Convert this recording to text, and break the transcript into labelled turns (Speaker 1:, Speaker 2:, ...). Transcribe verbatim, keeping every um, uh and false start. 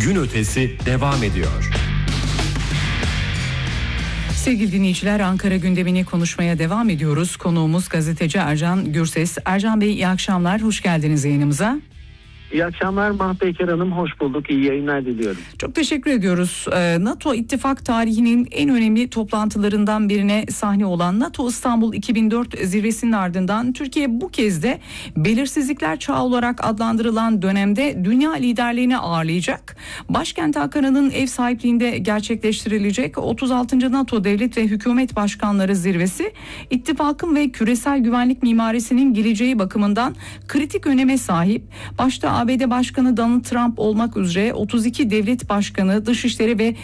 Speaker 1: gün ötesi devam ediyor.
Speaker 2: Sevgili dinleyiciler, Ankara gündemini konuşmaya devam ediyoruz. Konuğumuz gazeteci Ercan Gürses. Ercan Bey, iyi akşamlar, hoş geldiniz yayınımıza.
Speaker 3: İyi akşamlar Mahpeyker Hanım, hoş bulduk. İyi yayınlar diliyorum.
Speaker 2: Çok teşekkür ediyoruz. NATO ittifak tarihinin en önemli toplantılarından birine sahne olan NATO İstanbul iki bin dört zirvesinin ardından Türkiye bu kez de belirsizlikler çağı olarak adlandırılan dönemde dünya liderlerini ağırlayacak. Başkent Ankara'nın ev sahipliğinde gerçekleştirilecek otuz altıncı NATO Devlet ve Hükümet Başkanları Zirvesi, ittifakın ve küresel güvenlik mimarisinin geleceği bakımından kritik öneme sahip. Başta A B D Başkanı Donald Trump olmak üzere otuz iki devlet başkanı, dışişleri ve